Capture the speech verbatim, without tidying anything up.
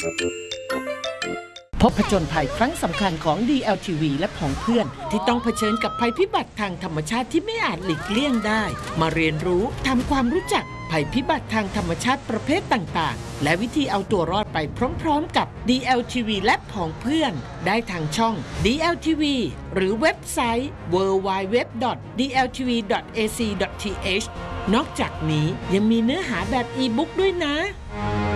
พบผจญภัยครั้งสำคัญของ ดี แอล ที วี และผองเพื่อนที่ต้องเผชิญกับภัยพิบัติทางธรรมชาติที่ไม่อาจหลีกเลี่ยงได้มาเรียนรู้ทำความรู้จักภัยพิบัติทางธรรมชาติประเภทต่างๆและวิธีเอาตัวรอดไปพร้อมๆกับ ดี แอล ที วี และผองเพื่อนได้ทางช่อง ดี แอล ที วี หรือเว็บไซต์ ดับเบิลยู ดับเบิลยู ดับเบิลยู ดอท ดี แอล ที วี ดอท เอ ซี ดอท ที เอช นอกจากนี้ยังมีเนื้อหาแบบอีบุ๊กด้วยนะ